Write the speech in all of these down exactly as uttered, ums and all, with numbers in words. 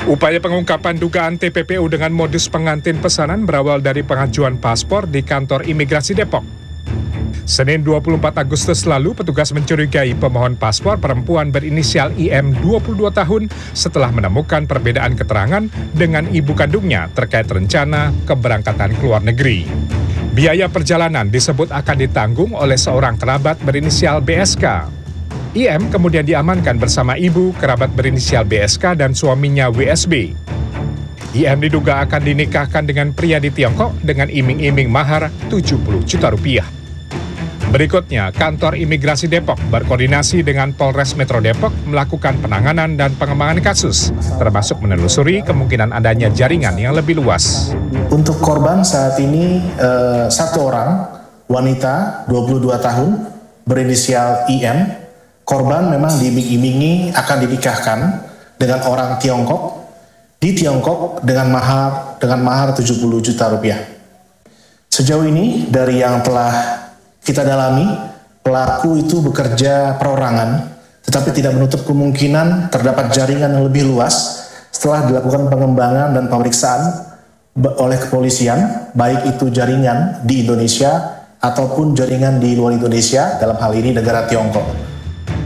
Upaya pengungkapan dugaan T P P U dengan modus pengantin pesanan berawal dari pengajuan paspor di kantor imigrasi Depok. Senin dua puluh empat Agustus lalu, petugas mencurigai pemohon paspor perempuan berinisial I M dua puluh dua tahun setelah menemukan perbedaan keterangan dengan ibu kandungnya terkait rencana keberangkatan ke luar negeri. Biaya perjalanan disebut akan ditanggung oleh seorang kerabat berinisial B S K. I M kemudian diamankan bersama ibu, kerabat berinisial B S K dan suaminya W S B. I M diduga akan dinikahkan dengan pria di Tiongkok dengan iming-iming mahar tujuh puluh juta rupiah. Berikutnya, kantor imigrasi Depok berkoordinasi dengan Polres Metro Depok melakukan penanganan dan pengembangan kasus, termasuk menelusuri kemungkinan adanya jaringan yang lebih luas. Untuk korban saat ini eh, satu orang, wanita dua puluh dua tahun, berinisial I M. Korban memang diiming-imingi akan dinikahkan dengan orang Tiongkok di Tiongkok dengan mahar dengan mahar tujuh puluh juta rupiah. Sejauh ini dari yang telah kita dalami, pelaku itu bekerja perorangan, tetapi tidak menutup kemungkinan terdapat jaringan yang lebih luas setelah dilakukan pengembangan dan pemeriksaan oleh kepolisian, baik itu jaringan di Indonesia ataupun jaringan di luar Indonesia, dalam hal ini negara Tiongkok.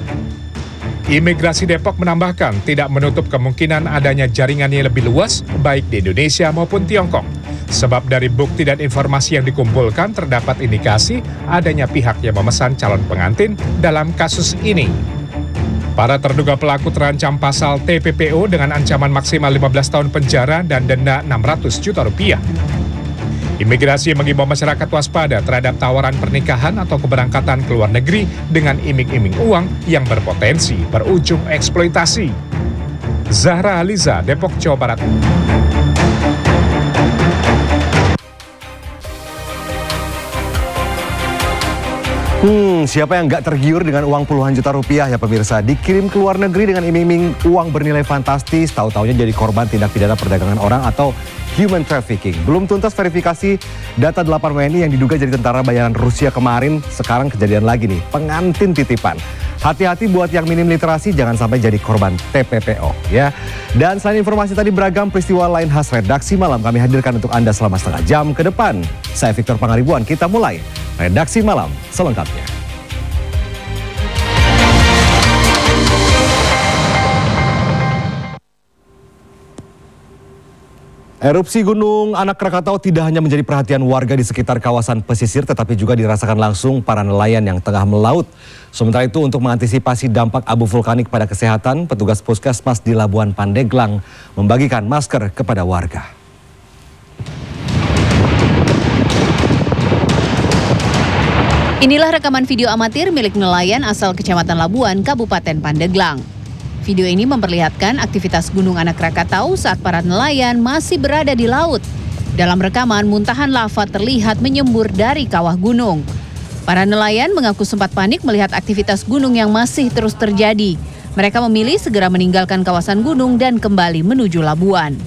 Imigrasi Depok menambahkan tidak menutup kemungkinan adanya jaringan yang lebih luas baik di Indonesia maupun Tiongkok. Sebab dari bukti dan informasi yang dikumpulkan terdapat indikasi adanya pihak yang memesan calon pengantin dalam kasus ini. Para terduga pelaku terancam pasal T P P U dengan ancaman maksimal lima belas tahun penjara dan denda enam ratus juta rupiah. Imigrasi mengimbau masyarakat waspada terhadap tawaran pernikahan atau keberangkatan ke luar negeri dengan iming-iming uang yang berpotensi berujung eksploitasi. Zahra Aliza, Depok, Jawa Barat. Hmm, siapa yang nggak tergiur dengan uang puluhan juta rupiah ya pemirsa? Dikirim ke luar negeri dengan iming-iming uang bernilai fantastis, tahu-taunya jadi korban tindak pidana perdagangan orang atau human trafficking. Belum tuntas verifikasi data delapan W N I yang diduga jadi tentara bayaran Rusia kemarin, sekarang kejadian lagi nih, pengantin titipan. Hati-hati buat yang minim literasi, jangan sampai jadi korban T P P O ya. Dan selain informasi tadi, beragam peristiwa lain khas redaksi malam kami hadirkan untuk Anda selama setengah jam ke depan. Saya Victor Pangaribuan, kita mulai Redaksi Malam selengkapnya. Erupsi Gunung Anak Krakatau tidak hanya menjadi perhatian warga di sekitar kawasan pesisir, tetapi juga dirasakan langsung para nelayan yang tengah melaut. Sementara itu, untuk mengantisipasi dampak abu vulkanik pada kesehatan, petugas puskesmas di Labuan Pandeglang membagikan masker kepada warga. Inilah rekaman video amatir milik nelayan asal Kecamatan Labuan, Kabupaten Pandeglang. Video ini memperlihatkan aktivitas Gunung Anak Krakatau saat para nelayan masih berada di laut. Dalam rekaman, muntahan lava terlihat menyembur dari kawah gunung. Para nelayan mengaku sempat panik melihat aktivitas gunung yang masih terus terjadi. Mereka memilih segera meninggalkan kawasan gunung dan kembali menuju Labuan.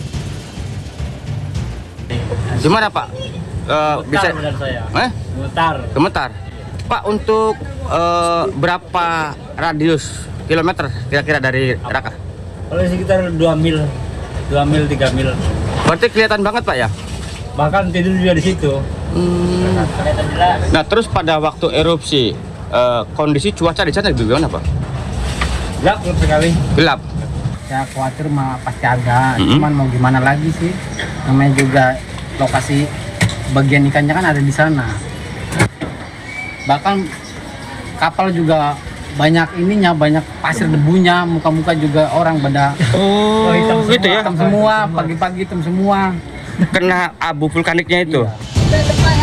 Gimana Pak? Uh, bisa saya. Eh? Gemetar. Gemetar. Pak, untuk uh, berapa radius kilometer kira-kira dari Raka? Kalau sekitar dua mil, dua mil, tiga mil. Berarti kelihatan banget Pak ya? Bahkan tidur juga di situ. Hmm. Nah, terus pada waktu erupsi, uh, kondisi cuaca di sana gimana Pak? Gelap sekali. Gelap. Ya khawatir mah pasti ada, Mm-hmm. cuman mau gimana lagi sih? Namanya juga lokasi bagian ikannya kan ada di sana. Bahkan kapal juga banyak ininya, banyak pasir debunya, muka-muka juga orang pada oh, hitam gitu semua, ya? hitam semua, pagi-pagi hitam semua. Kena abu vulkaniknya itu. Iya.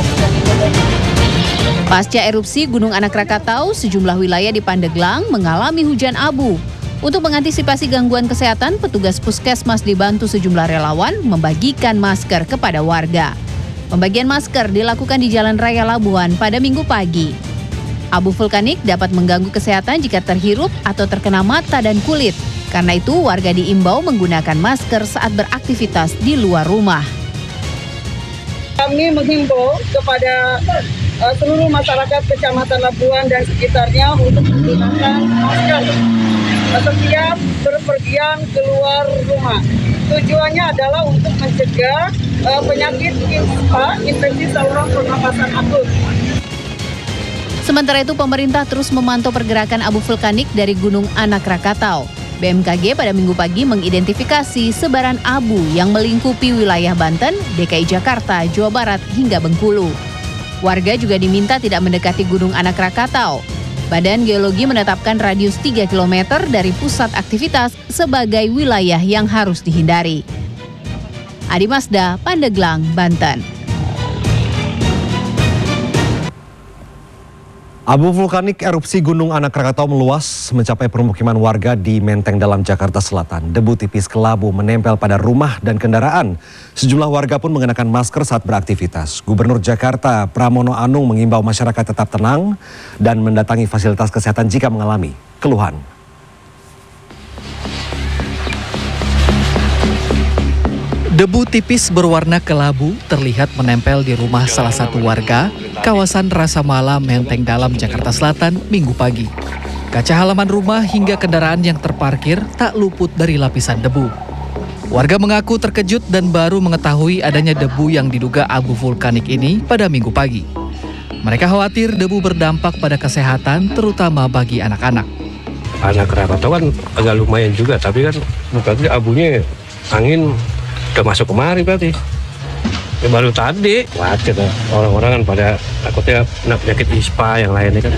Pasca erupsi Gunung Anak Krakatau, sejumlah wilayah di Pandeglang mengalami hujan abu. Untuk mengantisipasi gangguan kesehatan, petugas puskesmas dibantu sejumlah relawan membagikan masker kepada warga. Pembagian masker dilakukan di Jalan Raya Labuan pada Minggu pagi. Abu vulkanik dapat mengganggu kesehatan jika terhirup atau terkena mata dan kulit. Karena itu, warga diimbau menggunakan masker saat beraktivitas di luar rumah. Kami menghimbau kepada uh, seluruh masyarakat Kecamatan Labuan dan sekitarnya untuk menggunakan masker setiap berpergian keluar rumah. Tujuannya adalah untuk mencegah uh, penyakit ispa, infeksi saluran pernapasan akut. Sementara itu, pemerintah terus memantau pergerakan abu vulkanik dari Gunung Anak Rakatau. B M K G pada Minggu pagi mengidentifikasi sebaran abu yang melingkupi wilayah Banten, D K I Jakarta, Jawa Barat, hingga Bengkulu. Warga juga diminta tidak mendekati Gunung Anak Rakatau. Badan Geologi menetapkan radius tiga kilometer dari pusat aktivitas sebagai wilayah yang harus dihindari. Adi Masda, Pandeglang, Banten. Abu vulkanik erupsi Gunung Anak Rakatau meluas mencapai permukiman warga di Menteng Dalam, Jakarta Selatan. Debu tipis kelabu menempel pada rumah dan kendaraan. Sejumlah warga pun mengenakan masker saat beraktivitas. Gubernur Jakarta Pramono Anung mengimbau masyarakat tetap tenang dan mendatangi fasilitas kesehatan jika mengalami keluhan. Debu tipis berwarna kelabu terlihat menempel di rumah salah satu warga, kawasan Rasa Mala, Menteng Dalam, Jakarta Selatan, Minggu pagi. Kaca halaman rumah hingga kendaraan yang terparkir tak luput dari lapisan debu. Warga mengaku terkejut dan baru mengetahui adanya debu yang diduga abu vulkanik ini pada Minggu pagi. Mereka khawatir debu berdampak pada kesehatan, terutama bagi anak-anak. Anak Rakatau kan agak lumayan juga, tapi kan berarti abunya angin udah masuk kemari berarti. Ya, baru tadi wajar orang-orang kan pada takutnya kena penyakit ispa yang lainnya kan.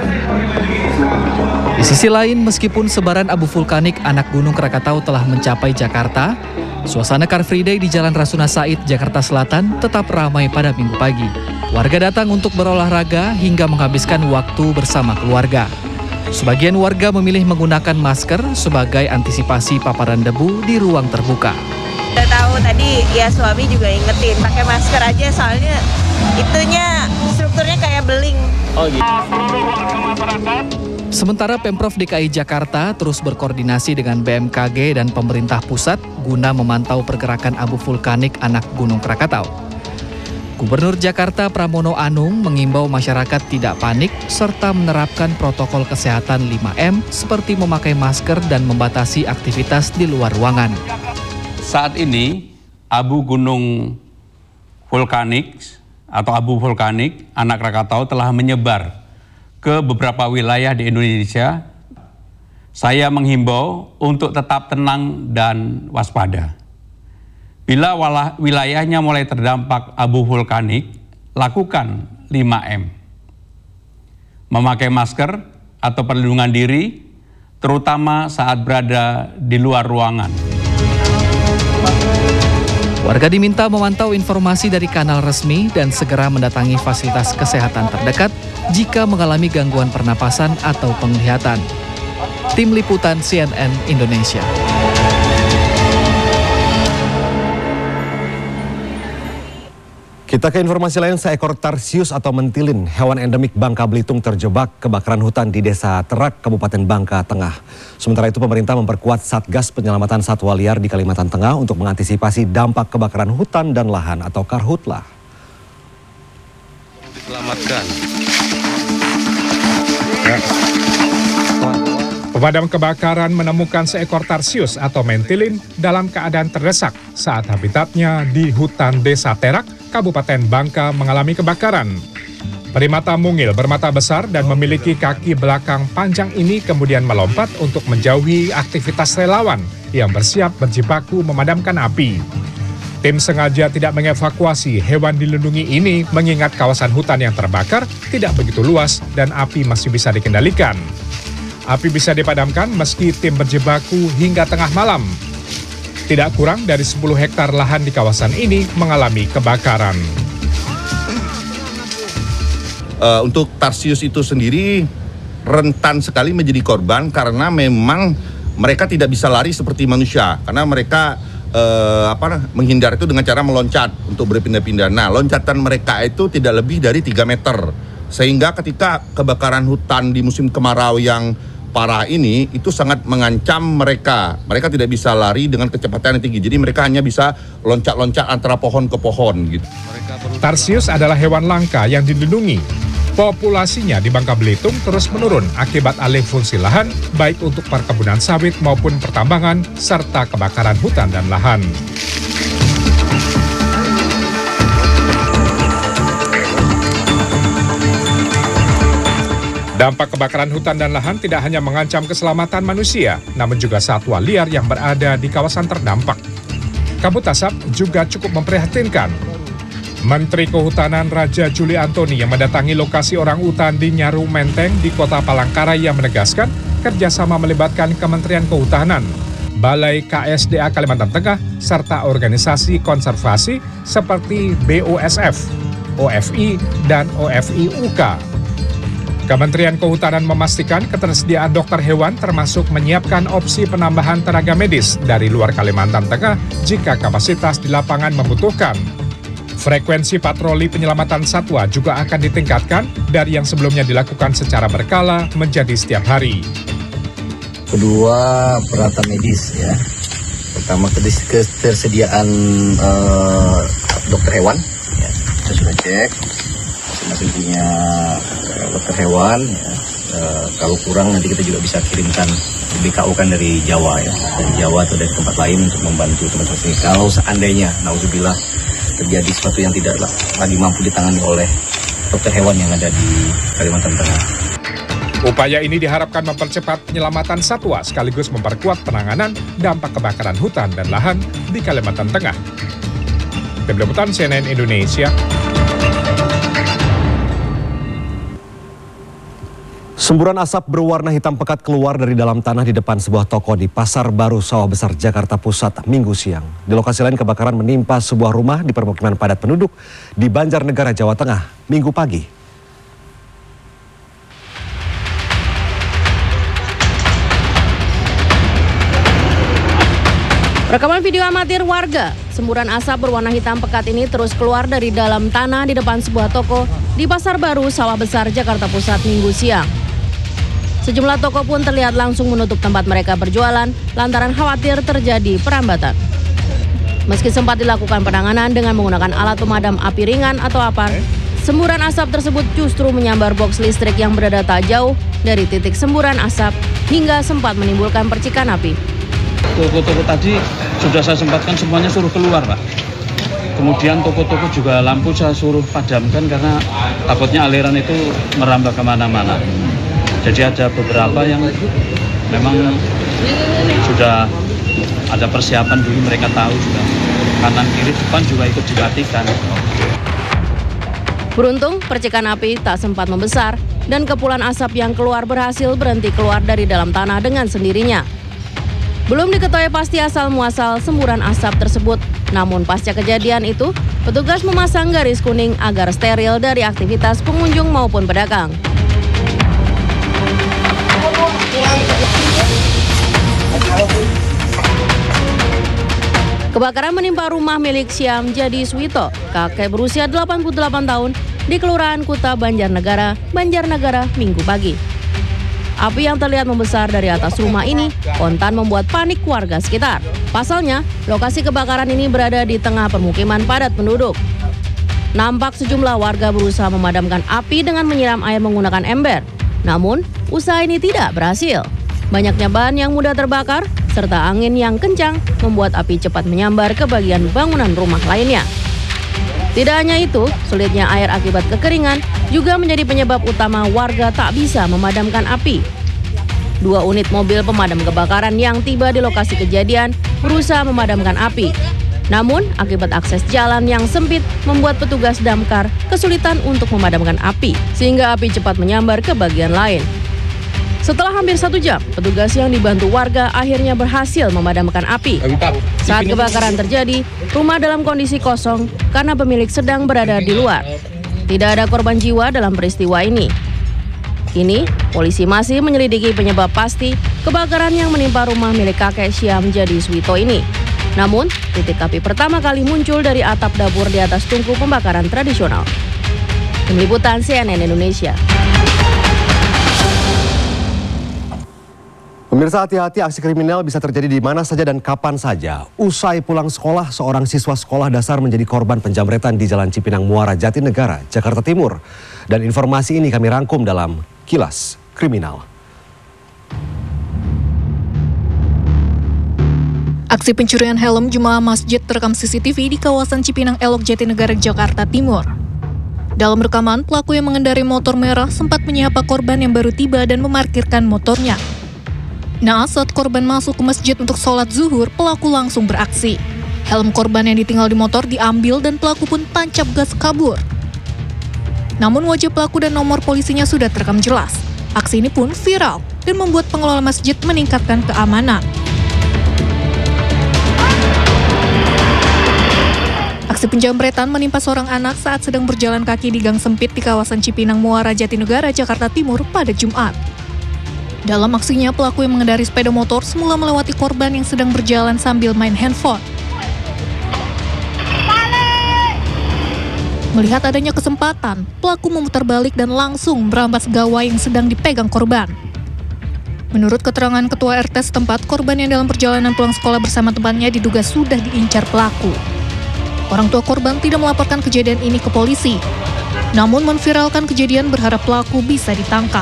Di sisi lain, meskipun sebaran abu vulkanik anak Gunung Krakatau telah mencapai Jakarta, suasana Car Free Day di Jalan Rasuna Said, Jakarta Selatan tetap ramai pada Minggu pagi. Warga datang untuk berolahraga hingga menghabiskan waktu bersama keluarga. Sebagian warga memilih menggunakan masker sebagai antisipasi paparan debu di ruang terbuka. Udah tahu tadi ya, suami juga ingetin pakai masker aja, soalnya itunya strukturnya kayak beling. Oh gitu. Sementara Pemprov D K I Jakarta terus berkoordinasi dengan B M K G dan pemerintah pusat guna memantau pergerakan abu vulkanik anak Gunung Krakatau. Gubernur Jakarta Pramono Anung mengimbau masyarakat tidak panik serta menerapkan protokol kesehatan lima M seperti memakai masker dan membatasi aktivitas di luar ruangan. Saat ini abu gunung vulkanik atau abu vulkanik anak Rakatau telah menyebar ke beberapa wilayah di Indonesia. Saya menghimbau untuk tetap tenang dan waspada. Bila wilayahnya mulai terdampak abu vulkanik, lakukan lima M. Memakai masker atau perlindungan diri, terutama saat berada di luar ruangan. Warga diminta memantau informasi dari kanal resmi dan segera mendatangi fasilitas kesehatan terdekat jika mengalami gangguan pernapasan atau penglihatan. Tim Liputan C N N Indonesia. Kita ke informasi lain, seekor tarsius atau mentilin, hewan endemik Bangka Belitung terjebak kebakaran hutan di Desa Terak, Kabupaten Bangka Tengah. Sementara itu pemerintah memperkuat Satgas Penyelamatan Satwa Liar di Kalimantan Tengah untuk mengantisipasi dampak kebakaran hutan dan lahan atau Karhutlah. Diselamatkan. Pemadam kebakaran menemukan seekor tarsius atau mentilin dalam keadaan terdesak saat habitatnya di hutan Desa Terak, Kabupaten Bangka mengalami kebakaran. Primata mungil bermata besar dan memiliki kaki belakang panjang ini kemudian melompat untuk menjauhi aktivitas relawan yang bersiap berjibaku memadamkan api. Tim sengaja tidak mengevakuasi hewan dilindungi ini mengingat kawasan hutan yang terbakar tidak begitu luas dan api masih bisa dikendalikan. Api bisa dipadamkan meski tim berjibaku hingga tengah malam. Tidak kurang dari sepuluh hektar lahan di kawasan ini mengalami kebakaran. Uh, untuk tarsius itu sendiri rentan sekali menjadi korban karena memang mereka tidak bisa lari seperti manusia. Karena mereka uh, apa, menghindar itu dengan cara meloncat untuk berpindah-pindah. Nah, loncatan mereka itu tidak lebih dari tiga meter. Sehingga ketika kebakaran hutan di musim kemarau yang parah ini, itu sangat mengancam mereka. Mereka tidak bisa lari dengan kecepatan yang tinggi. Jadi mereka hanya bisa loncat-loncat antara pohon ke pohon gitu. Tarsius adalah hewan langka yang dilindungi. Populasinya di Bangka Belitung terus menurun akibat alih fungsi lahan, baik untuk perkebunan sawit maupun pertambangan, serta kebakaran hutan dan lahan. Dampak kebakaran hutan dan lahan tidak hanya mengancam keselamatan manusia, namun juga satwa liar yang berada di kawasan terdampak. Kabut asap juga cukup memprihatinkan. Menteri Kehutanan Raja Juli Antoni yang mendatangi lokasi orang utan di Nyaru Menteng di Kota Palangkaraya menegaskan kerjasama melibatkan Kementerian Kehutanan, Balai K S D A Kalimantan Tengah, serta organisasi konservasi seperti B O S F, O F I, dan O F I U K. Kementerian Kehutanan memastikan ketersediaan dokter hewan termasuk menyiapkan opsi penambahan tenaga medis dari luar Kalimantan Tengah jika kapasitas di lapangan membutuhkan. Frekuensi patroli penyelamatan satwa juga akan ditingkatkan dari yang sebelumnya dilakukan secara berkala menjadi setiap hari. Kedua, peralatan medis ya. Pertama, ketersediaan uh, dokter hewan. Ya. Kita sudah cek, masing-masing punya dokter hewan. Ya. Uh, kalau kurang nanti kita juga bisa kirimkan B K O kan dari Jawa ya, dari Jawa atau dari tempat lain untuk membantu teman-teman ini. Kalau seandainya, nauzubillah, terjadi sesuatu yang tidak lagi mampu ditangani oleh dokter hewan yang ada di Kalimantan Tengah. Upaya ini diharapkan mempercepat penyelamatan satwa sekaligus memperkuat penanganan dampak kebakaran hutan dan lahan di Kalimantan Tengah. Tim Liputan C N N Indonesia. Semburan asap berwarna hitam pekat keluar dari dalam tanah di depan sebuah toko di Pasar Baru Sawah Besar, Jakarta Pusat, Minggu siang. Di lokasi lain kebakaran menimpa sebuah rumah di permukiman padat penduduk di Banjarnegara, Jawa Tengah, Minggu pagi. Rekaman video amatir warga, semburan asap berwarna hitam pekat ini terus keluar dari dalam tanah di depan sebuah toko di Pasar Baru Sawah Besar, Jakarta Pusat, Minggu siang. Sejumlah toko pun terlihat langsung menutup tempat mereka berjualan lantaran khawatir terjadi perambatan. Meski sempat dilakukan penanganan dengan menggunakan alat pemadam api ringan atau apar, semburan asap tersebut justru menyambar box listrik yang berada tak jauh dari titik semburan asap hingga sempat menimbulkan percikan api. Toko-toko tadi sudah saya sempatkan semuanya suruh keluar, Pak. Kemudian toko-toko juga lampu saya suruh padamkan karena takutnya aliran itu merambah kemana-mana. Jadi ada beberapa yang memang sudah ada persiapan dulu, mereka tahu juga. Kanan kiri depan juga ikut dimatikan. Beruntung percikan api tak sempat membesar dan kepulan asap yang keluar berhasil berhenti keluar dari dalam tanah dengan sendirinya. Belum diketahui pasti asal muasal semburan asap tersebut, namun pasca kejadian itu, petugas memasang garis kuning agar steril dari aktivitas pengunjung maupun pedagang. Kebakaran menimpa rumah milik Syam Jadi Swito, kakek berusia delapan puluh delapan tahun, di Kelurahan Kuta Banjarnegara, Banjarnegara, Minggu pagi. Api yang terlihat membesar dari atas rumah ini spontan membuat panik warga sekitar. Pasalnya, lokasi kebakaran ini berada di tengah permukiman padat penduduk. Nampak sejumlah warga berusaha memadamkan api dengan menyiram air menggunakan ember. Namun, usaha ini tidak berhasil. Banyaknya bahan yang mudah terbakar, serta angin yang kencang membuat api cepat menyambar ke bagian bangunan rumah lainnya. Tidak hanya itu, sulitnya air akibat kekeringan juga menjadi penyebab utama warga tak bisa memadamkan api. Dua unit mobil pemadam kebakaran yang tiba di lokasi kejadian berusaha memadamkan api. Namun, akibat akses jalan yang sempit membuat petugas damkar kesulitan untuk memadamkan api, sehingga api cepat menyambar ke bagian lain. Setelah hampir satu jam, petugas yang dibantu warga akhirnya berhasil memadamkan api. Saat kebakaran terjadi, rumah dalam kondisi kosong karena pemilik sedang berada di luar. Tidak ada korban jiwa dalam peristiwa ini. Kini, polisi masih menyelidiki penyebab pasti kebakaran yang menimpa rumah milik kakek Syam Jadi Swito ini. Namun, titik api pertama kali muncul dari atap dapur di atas tungku pembakaran tradisional. Tim Liputan C N N Indonesia. Pemirsa, hati-hati, aksi kriminal bisa terjadi di mana saja dan kapan saja. Usai pulang sekolah, seorang siswa sekolah dasar menjadi korban penjamretan di Jalan Cipinang Muara, Jatinegara, Jakarta Timur. Dan informasi ini kami rangkum dalam Kilas Kriminal. Aksi pencurian helm jemaah masjid terekam C C T V di kawasan Cipinang Elok, Jatinegara, Jakarta Timur. Dalam rekaman, pelaku yang mengendarai motor merah sempat menyapa korban yang baru tiba dan memarkirkan motornya. Naas saat korban masuk ke masjid untuk sholat zuhur, pelaku langsung beraksi. Helm korban yang ditinggal di motor diambil dan pelaku pun tancap gas kabur. Namun wajah pelaku dan nomor polisinya sudah terekam jelas. Aksi ini pun viral dan membuat pengelola masjid meningkatkan keamanan. Aksi penjamretan menimpa seorang anak saat sedang berjalan kaki di gang sempit di kawasan Cipinang Muara, Jatinegara, Jakarta Timur pada Jumat. Dalam aksinya, pelaku yang mengendarai sepeda motor semula melewati korban yang sedang berjalan sambil main handphone. Melihat adanya kesempatan, pelaku memutar balik dan langsung merampas gawai yang sedang dipegang korban. Menurut keterangan ketua R T setempat, korban yang dalam perjalanan pulang sekolah bersama temannya diduga sudah diincar pelaku. Orang tua korban tidak melaporkan kejadian ini ke polisi, namun memviralkan kejadian berharap pelaku bisa ditangkap.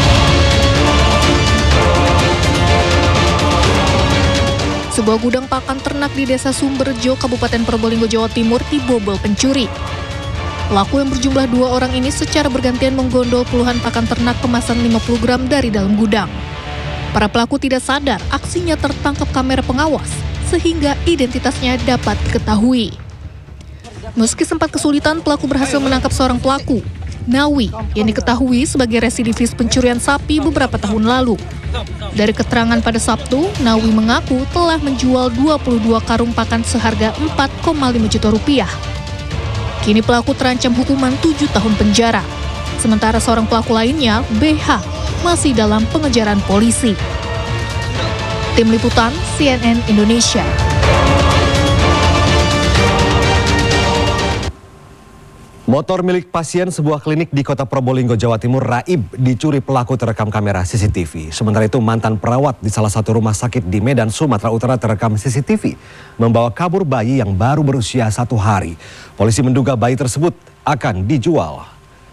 Sebuah gudang pakan ternak di Desa Sumberjo, Kabupaten Probolinggo, Jawa Timur dibobol pencuri. Pelaku yang berjumlah dua orang ini secara bergantian menggondol puluhan pakan ternak kemasan lima puluh gram dari dalam gudang. Para pelaku tidak sadar aksinya tertangkap kamera pengawas, sehingga identitasnya dapat diketahui. Meski sempat kesulitan, pelaku berhasil menangkap seorang pelaku, Nawi, yang diketahui sebagai residivis pencurian sapi beberapa tahun lalu. Dari keterangan pada Sabtu, Nawi mengaku telah menjual dua puluh dua karung pakan seharga empat koma lima juta rupiah. Kini pelaku terancam hukuman tujuh tahun penjara. Sementara seorang pelaku lainnya, B H, masih dalam pengejaran polisi. Tim Liputan C N N Indonesia. Motor milik pasien sebuah klinik di Kota Probolinggo, Jawa Timur, raib, dicuri pelaku terekam kamera C C T V. Sementara itu mantan perawat di salah satu rumah sakit di Medan, Sumatera Utara terekam C C T V membawa kabur bayi yang baru berusia satu hari. Polisi menduga bayi tersebut akan dijual.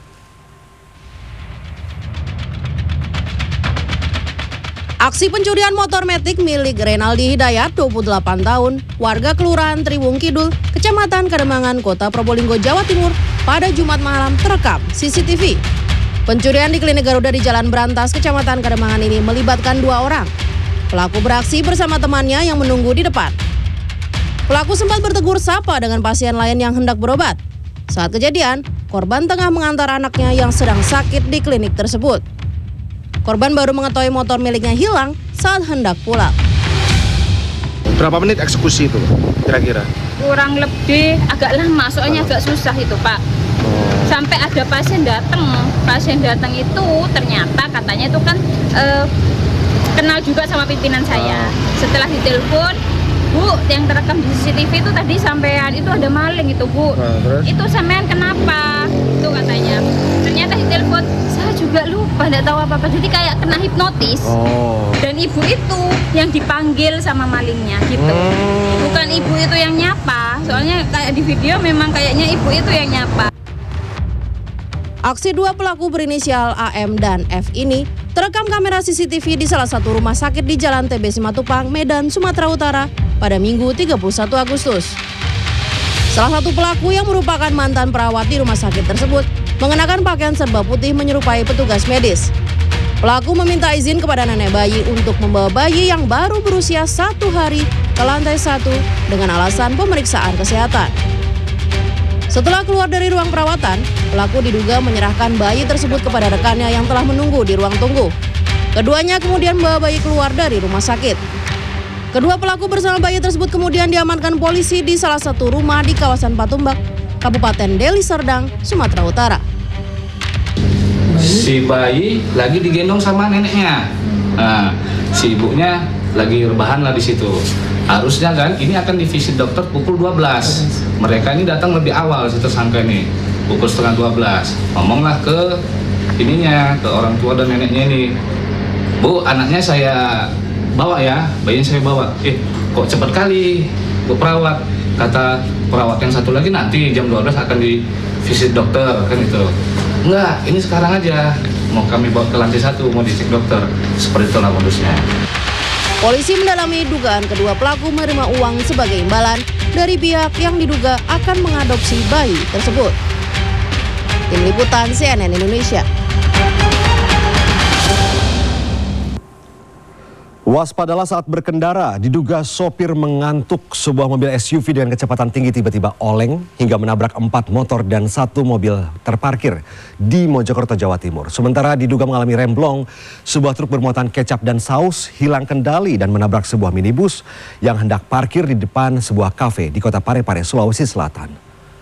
Aksi pencurian motor metik milik Renaldi Hidayat, dua puluh delapan tahun, warga Kelurahan Triwung Kidul, Kecamatan Kademangan, Kota Probolinggo, Jawa Timur, pada Jumat malam terekam C C T V. Pencurian di klinik Garuda di Jalan Berantas, Kecamatan Kademangan ini melibatkan dua orang. Pelaku beraksi bersama temannya yang menunggu di depan. Pelaku sempat bertegur sapa dengan pasien lain yang hendak berobat. Saat kejadian, korban tengah mengantar anaknya yang sedang sakit di klinik tersebut. Korban baru mengetahui motor miliknya hilang saat hendak pulang. Berapa menit eksekusi itu kira-kira? Kurang lebih agak lama, soalnya agak susah itu Pak. Sampai ada pasien datang, pasien datang itu ternyata katanya itu kan eh, kenal juga sama pimpinan saya. Setelah ditelepon, Bu, yang terekam di C C T V itu tadi sampean itu ada maling itu Bu. Nah, itu sampean kenapa? Itu katanya. Ternyata ditelepon, saya juga lupa, tidak tahu apa-apa. Jadi kayak kena hipnotis. Oh. Dan ibu itu yang dipanggil sama malingnya gitu. Hmm. Bukan ibu itu yang nyapa. Soalnya kayak di video memang kayaknya ibu itu yang nyapa. Aksi dua pelaku berinisial A M dan F ini terekam kamera C C T V di salah satu rumah sakit di Jalan T B Simatupang, Medan, Sumatera Utara pada Minggu tiga puluh satu Agustus. Salah satu pelaku yang merupakan mantan perawat di rumah sakit tersebut mengenakan pakaian serba putih menyerupai petugas medis. Pelaku meminta izin kepada nenek bayi untuk membawa bayi yang baru berusia satu hari ke lantai satu dengan alasan pemeriksaan kesehatan. Setelah keluar dari ruang perawatan, pelaku diduga menyerahkan bayi tersebut kepada rekannya yang telah menunggu di ruang tunggu. Keduanya kemudian membawa bayi keluar dari rumah sakit. Kedua pelaku bersama bayi tersebut kemudian diamankan polisi di salah satu rumah di kawasan Patumbak, Kabupaten Deli Serdang, Sumatera Utara. Si bayi lagi digendong sama neneknya. Nah, si ibunya lagi rebahan lah di situ. Harusnya kan ini akan divisit dokter pukul dua belas. Mereka ini datang lebih awal si tersangka ini, pukul setengah dua belas. Ngomonglah ke ininya, ke orang tua dan neneknya ini. Bu, anaknya saya bawa ya, bayinya saya bawa. Eh, kok cepat kali, Bu perawat. Kata perawat yang satu lagi nanti jam dua belas akan di visit dokter, kan itu. Enggak, ini sekarang aja. Mau kami bawa ke lantai satu, mau dicek dokter. Seperti itulah modusnya. Polisi mendalami dugaan kedua pelaku menerima uang sebagai imbalan dari pihak yang diduga akan mengadopsi bayi tersebut. Tim Liputan C N N Indonesia. Waspadalah saat berkendara, diduga sopir mengantuk. Sebuah mobil S U V dengan kecepatan tinggi tiba-tiba oleng hingga menabrak empat motor dan satu mobil terparkir di Mojokerto, Jawa Timur. Sementara diduga mengalami remblong, sebuah truk bermuatan kecap dan saus hilang kendali dan menabrak sebuah minibus yang hendak parkir di depan sebuah kafe di Kota Parepare, Sulawesi Selatan.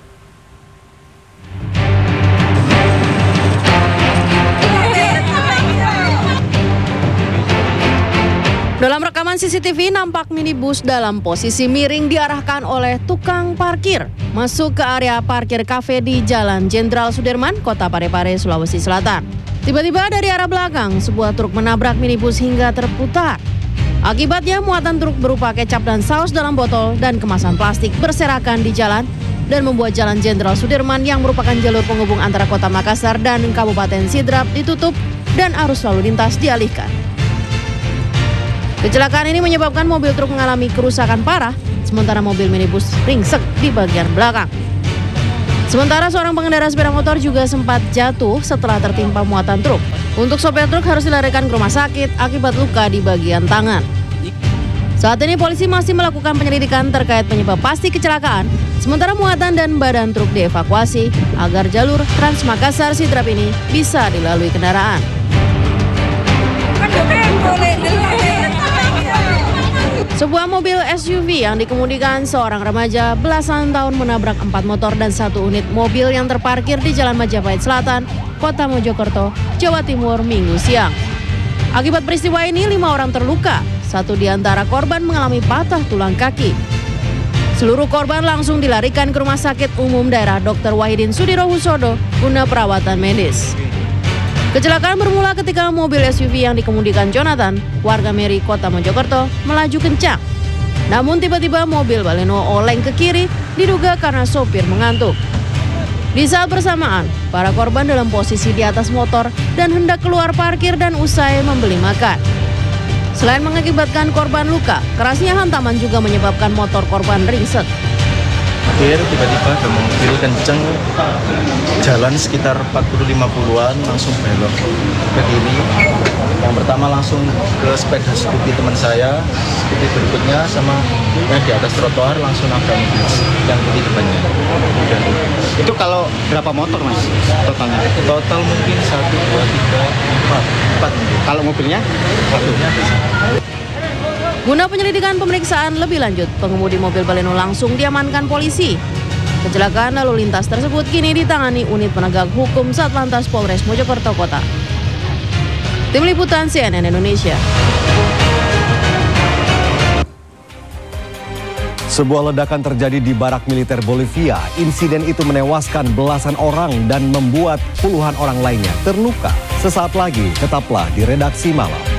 Dalam rekaman C C T V nampak minibus dalam posisi miring diarahkan oleh tukang parkir masuk ke area parkir kafe di Jalan Jenderal Sudirman, Kota Parepare, Sulawesi Selatan. Tiba-tiba dari arah belakang sebuah truk menabrak minibus hingga terputar. Akibatnya muatan truk berupa kecap dan saus dalam botol dan kemasan plastik berserakan di jalan dan membuat Jalan Jenderal Sudirman yang merupakan jalur penghubung antara Kota Makassar dan Kabupaten Sidrap ditutup dan arus lalu lintas dialihkan. Kecelakaan ini menyebabkan mobil truk mengalami kerusakan parah, sementara mobil minibus ringsek di bagian belakang. Sementara seorang pengendara sepeda motor juga sempat jatuh setelah tertimpa muatan truk. Untuk sopir truk harus dilarikan ke rumah sakit akibat luka di bagian tangan. Saat ini polisi masih melakukan penyelidikan terkait penyebab pasti kecelakaan, sementara muatan dan badan truk dievakuasi agar jalur Trans Makassar Sidrap ini bisa dilalui kendaraan. Sebuah mobil S U V yang dikemudikan seorang remaja belasan tahun menabrak empat motor dan satu unit mobil yang terparkir di Jalan Majapahit Selatan, Kota Mojokerto, Jawa Timur, Minggu siang. Akibat peristiwa ini, lima orang terluka. Satu di antara korban mengalami patah tulang kaki. Seluruh korban langsung dilarikan ke Rumah Sakit Umum Daerah Dokter Wahidin Sudirohusodo guna perawatan medis. Kecelakaan bermula ketika mobil S U V yang dikemudikan Jonathan, warga Meri, Kota Mojokerto, melaju kencang. Namun tiba-tiba mobil baleno oleng ke kiri, diduga karena sopir mengantuk. Di saat bersamaan, para korban dalam posisi di atas motor dan hendak keluar parkir dan usai membeli makan. Selain mengakibatkan korban luka, kerasnya hantaman juga menyebabkan motor korban ringsek. Tiba-tiba ada mobil kenceng, jalan sekitar empat puluh lima puluhan langsung belok ke kiri. Yang pertama langsung ke sepeda skupi teman saya, skupi berikutnya sama yang di atas trotoar langsung nabrak yang di depannya. Udah. Itu kalau berapa motor mas totalnya? Total mungkin satu, dua, tiga, empat, empat. Kalau mobilnya? Satu. Guna penyelidikan pemeriksaan lebih lanjut, pengemudi mobil baleno langsung diamankan polisi. Kecelakaan lalu lintas tersebut kini ditangani unit penegak hukum Satlantas Polres Mojokerto Kota. Tim Liputan C N N Indonesia. Sebuah ledakan terjadi di barak militer Bolivia. Insiden itu menewaskan belasan orang dan membuat puluhan orang lainnya terluka. Sesaat lagi, tetaplah di Redaksi Malam.